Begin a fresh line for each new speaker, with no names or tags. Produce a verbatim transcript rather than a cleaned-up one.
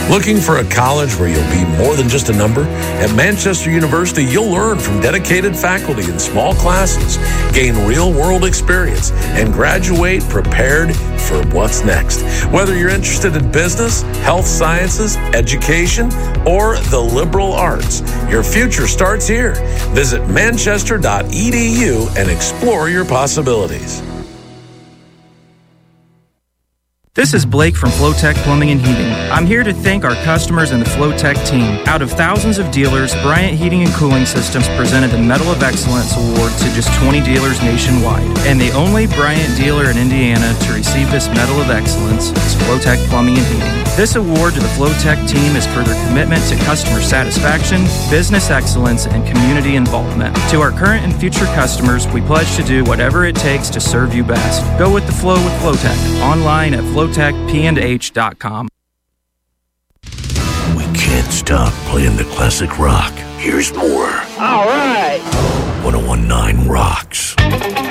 Looking for a college where you'll be more than just a number? At Manchester University, you'll learn from dedicated faculty in small classes, gain real-world experience, and graduate prepared for what's next. Whether you're interested in business, health sciences, education, or the liberal arts, your future starts here. Visit manchester dot e d u and explore your possibilities.
This is Blake from Flowtech Plumbing and Heating. I'm here to thank our customers and the Flowtech team. Out of thousands of dealers, Bryant Heating and Cooling Systems presented the Medal of Excellence Award to just twenty dealers nationwide. And the only Bryant dealer in Indiana to receive this Medal of Excellence is Flowtech Plumbing and Heating. This award to the Flowtech team is for their commitment to customer satisfaction, business excellence, and community involvement. To our current and future customers, we pledge to do whatever it takes to serve you best. Go with the flow with Flowtech. Online at flowtech p and h dot com.
We can't stop playing the classic rock. Here's more.
All right.
one oh one point nine Rocks.